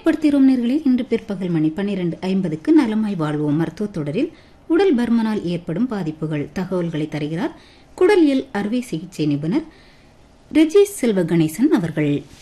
நினைவுபடுத்துகிறோம் நேயர்களே, இன்று பிற்பகல் மணி 12:50க்கு நலமாய் வாழ்வோம் மருத்துவ தொடரில் உடல் பருமனால் ஏற்படும் பாதிப்புகள் தகவல்களை தருகிறார் குடலியல் அறுவை சிகிச்சை நிபுணர் ரெஜி செல்வ கணேசன் அவர்கள்.